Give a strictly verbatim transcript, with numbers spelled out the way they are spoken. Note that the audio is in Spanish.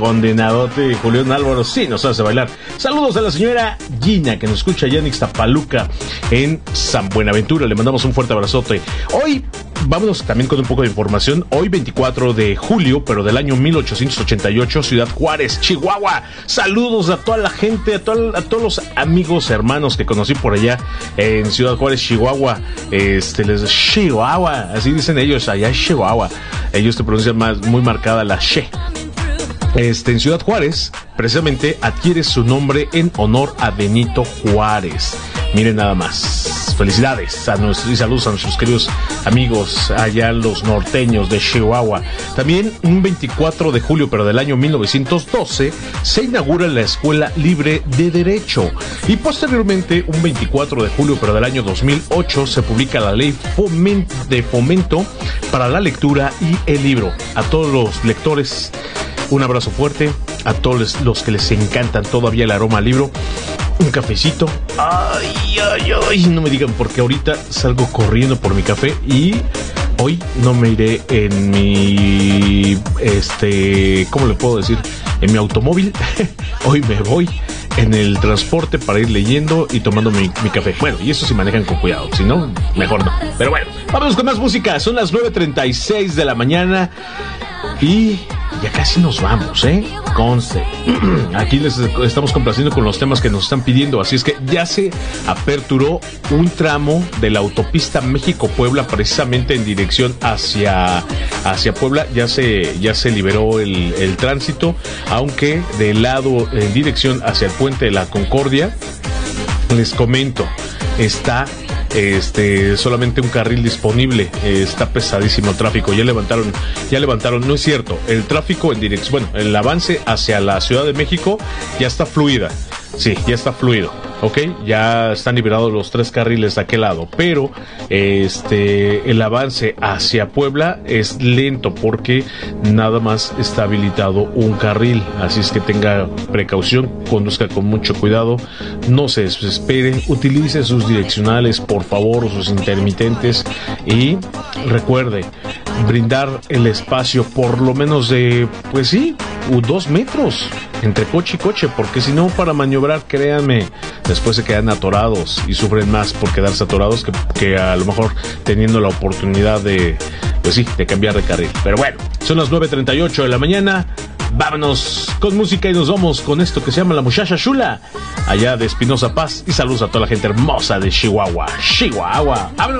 condenadote Julián Álvaro sí nos hace bailar. Saludos a la señora Gina, que nos escucha allá en Ixtapaluca, en San Buenaventura. Le mandamos un fuerte abrazote. Hoy, vámonos también con un poco de información. Hoy, veinticuatro de julio, pero del año mil ochocientos ochenta y ocho, Ciudad Juárez, Chihuahua. Saludos a toda la gente, a, toda, a todos los amigos, hermanos que conocí por allá en Ciudad Juárez, Chihuahua. Este, les Chihuahua, así dicen ellos, allá es Chihuahua. Ellos te pronuncian más, muy marcada la she. Este, en Ciudad Juárez, precisamente adquiere su nombre en honor a Benito Juárez. Miren nada más. Felicidades a nuestros, y saludos a nuestros queridos amigos allá, los norteños de Chihuahua. También un veinticuatro de julio, pero del año mil novecientos doce, se inaugura la Escuela Libre de Derecho. Y posteriormente, un veinticuatro de julio, pero del año dos mil ocho, se publica la Ley de Fomento para la Lectura y el Libro. A todos los lectores, un abrazo fuerte. A todos los que les encantan todavía el aroma al libro, un cafecito. Ay, ay, ay, no me digan, porque ahorita salgo corriendo por mi café y hoy no me iré en mi, este, ¿cómo le puedo decir? En mi automóvil. Hoy me voy en el transporte para ir leyendo y tomando mi, mi café. Bueno, y eso si manejan con cuidado, si no, mejor no. Pero bueno, vamos con más música. Son las nueve treinta y seis de la mañana y ya casi nos vamos, ¿eh? Conste. Aquí les estamos complaciendo con los temas que nos están pidiendo. Así es que ya se aperturó un tramo de la autopista México-Puebla, precisamente en dirección hacia, hacia Puebla. Ya se, ya se liberó el, el tránsito, aunque del lado en dirección hacia el Puente de la Concordia, les comento, está Este, solamente un carril disponible. eh, está pesadísimo el tráfico. Ya levantaron, ya levantaron, no es cierto, el tráfico en dirección, bueno, el avance hacia la Ciudad de México ya está fluida. Sí, ya está fluido, ¿ok? Ya están liberados los tres carriles de aquel lado, pero este, el avance hacia Puebla es lento porque nada más está habilitado un carril, así es que tenga precaución, conduzca con mucho cuidado, no se desespere, utilice sus direccionales, por favor, sus intermitentes, y recuerde brindar el espacio por lo menos de, pues sí, dos metros entre coche y coche, porque si no, para maniobrar, créanme, después se quedan atorados y sufren más por quedarse atorados que, que a lo mejor teniendo la oportunidad de, pues sí, de cambiar de carril. Pero bueno, son las nueve treinta y ocho de la mañana. Vámonos con música y nos vamos con esto que se llama La Muchacha Chula, allá de Espinosa Paz, y saludos a toda la gente hermosa de Chihuahua. Chihuahua, vámonos.